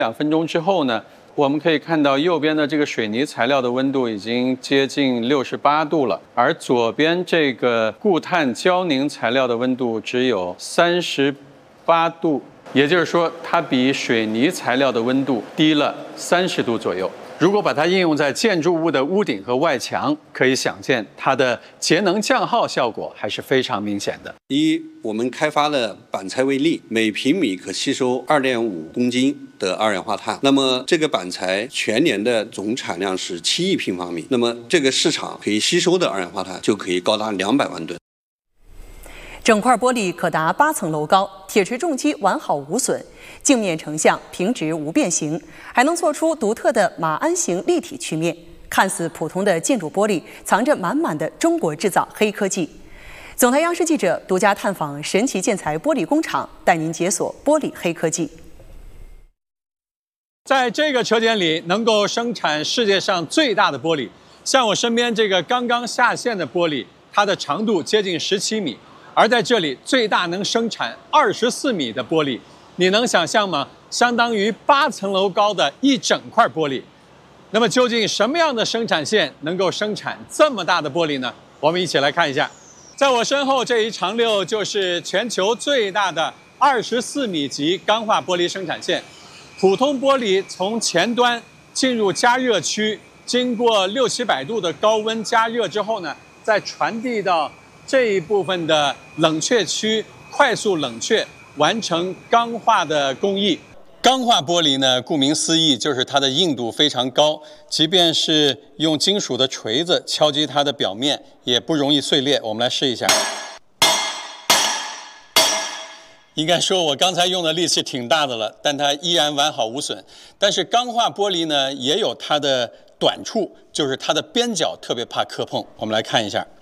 2分钟之后呢，我们可以看到右边的这个水泥材料的温度已经接近68度了，而左边这个固碳胶凝材料的温度只有38度，也就是说，它比水泥材料的温度低了30度左右。如果把它应用在建筑物的屋顶和外墙，可以想见它的节能降耗效果还是非常明显的。 我们开发了板材为例，每平米可吸收2.5公斤的二氧化碳。那么这个板材全年的总产量是7亿平方米，那么这个市场可以吸收的二氧化碳就可以高达200万吨。 整块玻璃可达8层楼高，铁锤重击完好无损，镜面成像，平直无变形，还能做出独特的马鞍形立体曲面。看似普通的建筑玻璃，藏着满满的中国制造黑科技。总台央视记者独家探访神奇建材玻璃工厂，带您解锁玻璃黑科技。 在这个车间里，能够生产世界上最大的玻璃。像我身边这个刚刚下线的玻璃，它的长度接近17米。而在这里，最大能生产24米的玻璃，你能想象吗？相当于8层楼高的一整块玻璃。那么，究竟什么样的生产线能够生产这么大的玻璃呢？我们一起来看一下。在我身后这一长溜就是全球最大的24米级钢化玻璃生产线。普通玻璃从前端进入加热区，经过600-700度的高温加热之后呢，再传递到这一部分的冷却区，快速冷却，完成钢化的工艺。钢化玻璃呢，顾名思义，就是它的硬度非常高，即便是用金属的锤子敲击它的表面，也不容易碎裂。我们来试一下。应该说，我刚才用的力气挺大的了，但它依然完好无损。但是钢化玻璃呢，也有它的短处，就是它的边角特别怕磕碰。我们来看一下。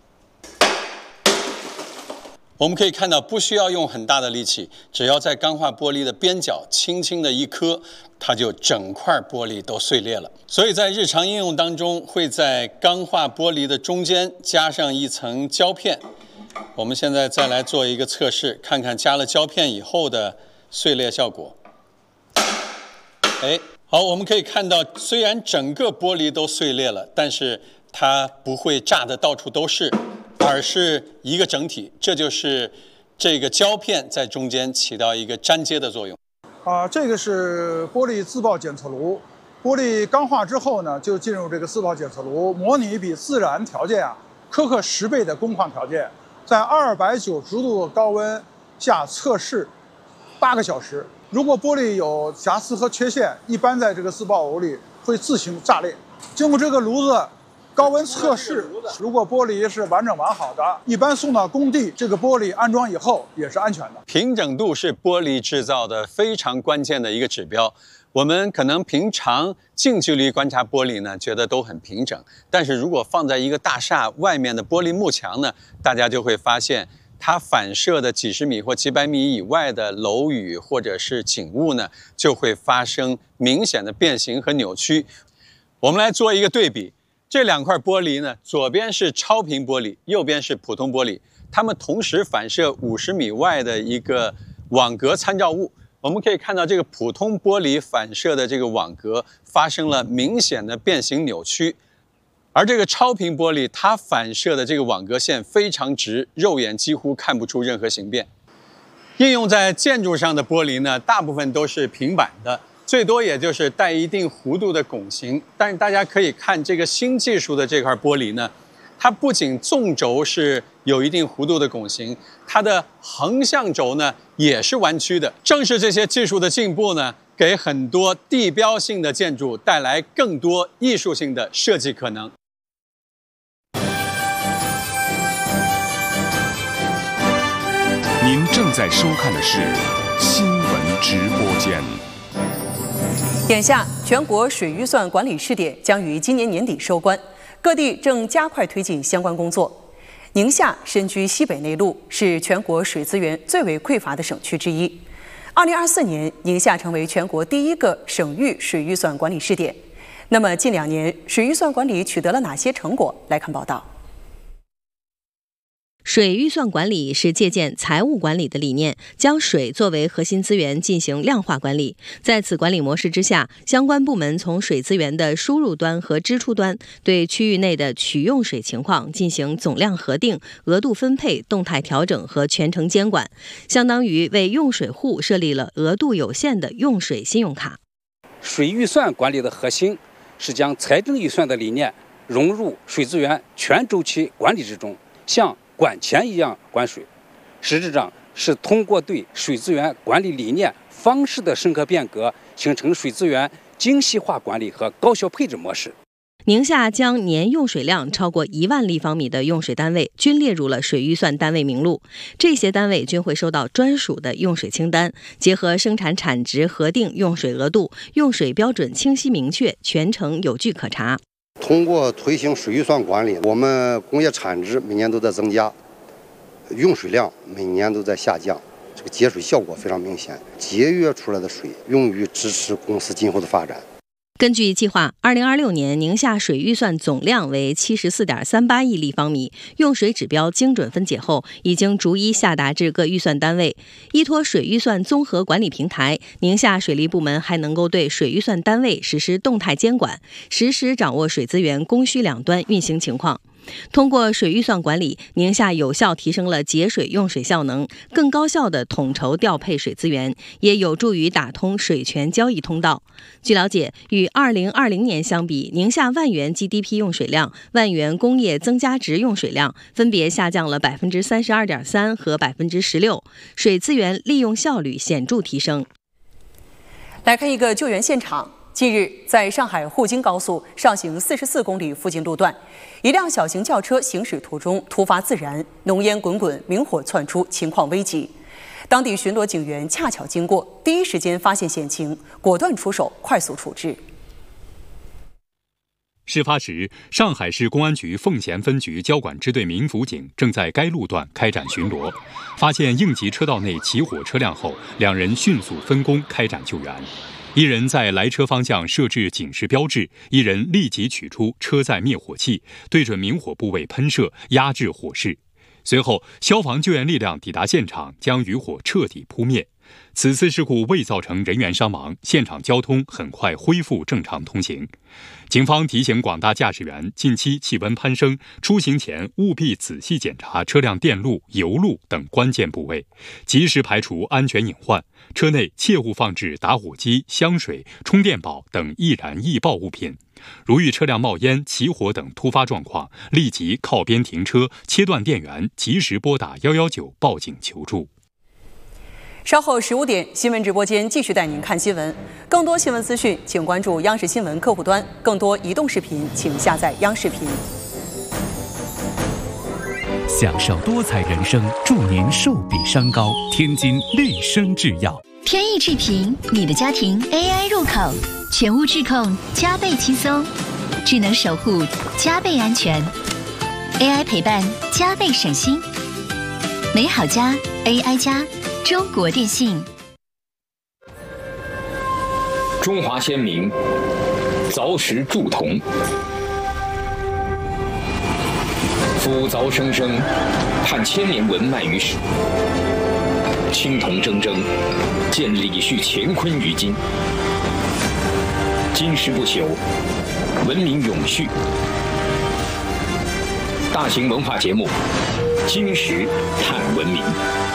我们可以看到，不需要用很大的力气，只要在钢化玻璃的边角轻轻的一磕，它就整块玻璃都碎裂了。所以在日常应用当中，会在钢化玻璃的中间加上一层胶片。我们现在再来做一个测试，看看加了胶片以后的碎裂效果。好，我们可以看到，虽然整个玻璃都碎裂了，但是它不会炸得到处都是，而是一个整体，这就是这个胶片在中间起到一个粘接的作用。 这个是玻璃自爆检测炉，玻璃钢化之后呢，就进入这个自爆检测炉，模拟比自然条件苛刻10倍的工况条件，在290度高温下测试8个小时。如果玻璃有瑕疵和缺陷，一般在这个自爆炉里会自行炸裂。经过这个炉子高温测试，如果玻璃是完整完好的，一般送到工地，这个玻璃安装以后也是安全的。 平整度是玻璃制造的非常关键的一个指标。我们可能平常近距离观察玻璃呢，觉得都很平整，但是如果放在一个大厦外面的玻璃幕墙呢，大家就会发现它反射的几十米或几百米以外的楼宇或者是景物呢，就会发生明显的变形和扭曲。我们来做一个对比。这2块玻璃呢，左边是超频玻璃，右边是普通玻璃，它们同时反射50米外的一个网格参照物。我们可以看到，这个普通玻璃反射的这个网格发生了明显的变形扭曲，而这个超频玻璃它反射的这个网格线非常直，肉眼几乎看不出任何形变。应用在建筑上的玻璃呢，大部分都是平板的。最多也就是带一定弧度的拱形，但是大家可以看这个新技术的这块玻璃呢，它不仅纵轴是有一定弧度的拱形，它的横向轴呢也是弯曲的。正是这些技术的进步呢，给很多地标性的建筑带来更多艺术性的设计可能。 您正在收看的是新闻直播间。 眼下，全国水预算管理试点将于今年年底收官，各地正加快推进相关工作。宁夏身居西北内陆，是全国水资源最为匮乏的省区之一。2024年，宁夏成为全国第1个省域水预算管理试点。那么，近2年水预算管理取得了哪些成果？来看报道。 水预算管理是借鉴财务管理的理念，将水作为核心资源进行量化管理。在此管理模式之下，相关部门从水资源的输入端和支出端，对区域内的取用水情况进行总量核定、额度分配、动态调整和全程监管，相当于为用水户设立了额度有限的用水信用卡。 水预算管理的核心是将财政预算的理念融入水资源全周期管理之中，像管钱一样管水，实质上是通过对水资源管理理念方式的深刻变革，形成水资源精细化管理和高效配置模式。 宁夏将年用水量超过1万立方米的用水单位均列入了水预算单位名录，这些单位均会收到专属的用水清单，结合生产产值核定用水额度，用水标准清晰明确，全程有据可查。 通过推行水预算管理，我们工业产值每年都在增加，用水量每年都在下降，这个节水效果非常明显，节约出来的水用于支持公司今后的发展。 根据计划，2026年宁夏水预算总量为74.38亿立方米，用水指标精准分解后，已经逐一下达至各预算单位。依托水预算综合管理平台，宁夏水利部门还能够对水预算单位实施动态监管，实时掌握水资源供需两端运行情况。通过水预算管理，宁夏有效提升了节水用水效能，更高效地统筹调配水资源，也有助于打通水权交易通道。据了解，与2020年相比，宁夏万元 GDP 用水量、万元工业增加值用水量分别下降了32.3%和16%，水资源利用效率显著提升。 来看一个救援现场。近日，在上海沪京高速上行44公里附近路段，一辆小型轿车行驶途中突发自燃，浓烟滚滚，明火窜出，情况危急。当地巡逻警员恰巧经过，第一时间发现险情，果断出手，快速处置。 事发时，上海市公安局奉贤分局交管支队民辅警正在该路段开展巡逻，发现应急车道内起火车辆后，两人迅速分工开展救援。一人在来车方向设置警示标志，一人立即取出车载灭火器，对准明火部位喷射，压制火势。随后，消防救援力量抵达现场，将余火彻底扑灭。此次事故未造成人员伤亡，现场交通很快恢复正常通行。警方提醒广大驾驶员，近期气温攀升，出行前务必仔细检查车辆电路、油路等关键部位，及时排除安全隐患。车内切勿放置打火机、香水、充电宝等易燃易爆物品。如遇车辆冒烟、起火等突发状况，立即靠边停车，切断电源，及时拨打119报警求助。 稍后15点，新闻直播间继续带您看新闻。更多新闻资讯，请关注央视新闻客户端；更多移动视频，请下载央视频。 享受多彩人生，祝您寿比山高。天津绿生制药， 天意智频，你的家庭 AI 入口，全屋智控加倍轻松，智能守护加倍安全 ，AI 陪伴加倍省心。美好家 AI 家，中国电信。 中华先民凿石铸铜，斧凿生生，盼千年文脉于史。青铜铮铮，见李旭乾坤于今。金石不朽，文明永续。大型文化节目《金石探文明》。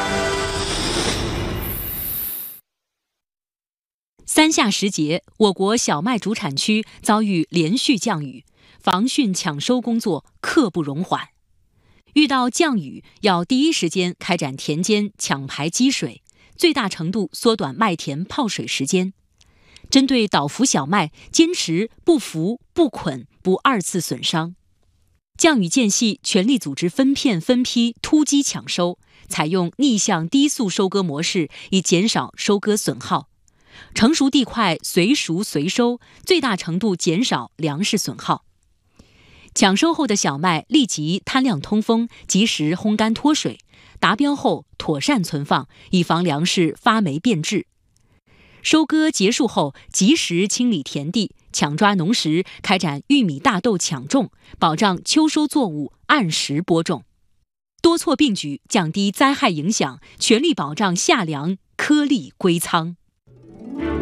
三夏时节，我国小麦主产区遭遇连续降雨，防汛抢收工作刻不容缓。遇到降雨，要第一时间开展田间抢排积水，最大程度缩短麦田泡水时间。针对倒伏小麦，坚持不伏、不捆、不二次损伤。降雨间隙，全力组织分片分批突击抢收，采用逆向低速收割模式，以减少收割损耗。成熟地块随熟随收，最大程度减少粮食损耗。抢收后的小麦立即摊晾通风，及时烘干脱水，达标后妥善存放，以防粮食发霉变质。收割结束后，及时清理田地，抢抓农时，开展玉米、大豆抢种，保障秋收作物按时播种。 多措并举，降低灾害影响，全力保障夏粮颗粒归仓。